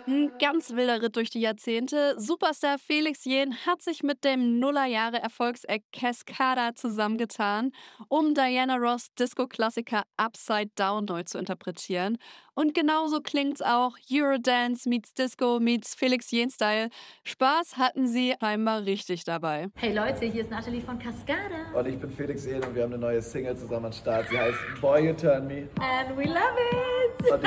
Ein ganz wilder Ritt durch die Jahrzehnte. Superstar Felix Jähn hat sich mit dem Nullerjahre-Erfolgseck Cascada zusammengetan, um Diana Ross Disco-Klassiker Upside Down neu zu interpretieren. Und genauso klingt's auch. Eurodance meets Disco meets Felix Jähn-Style. Spaß hatten sie scheinbar richtig dabei. Hey Leute, hier ist Nathalie von Cascada. Und ich bin Felix Ehn und wir haben eine neue Single zusammen am Start. Sie heißt Boy You Turn Me. And we love it!